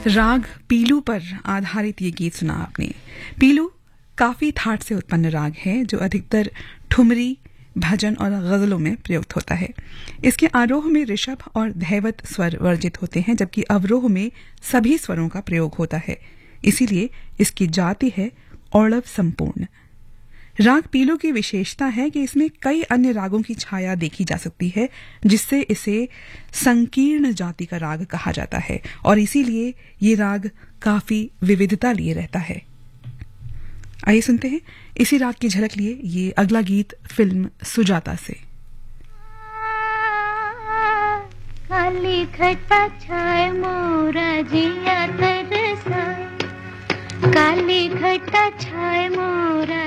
राग पीलू पर आधारित ये गीत सुना आपने। पीलू काफी ठाट से उत्पन्न राग है जो अधिकतर ठुमरी, भजन और गजलों में प्रयुक्त होता है। इसके आरोह में ऋषभ और धैवत स्वर वर्जित होते हैं, जबकि अवरोह में सभी स्वरों का प्रयोग होता है। इसीलिए इसकी जाति है औड़व संपूर्ण। राग पीलू की विशेषता है कि इसमें कई अन्य रागों की छाया देखी जा सकती है, जिससे इसे संकीर्ण जाति का राग कहा जाता है और इसीलिए ये राग काफी विविधता लिए रहता है। आइए सुनते हैं इसी राग की झलक लिए ये अगला गीत फिल्म सुजाता से। काली घटा छाए मोरा जिया तरसा, काली घटा छाए मोरा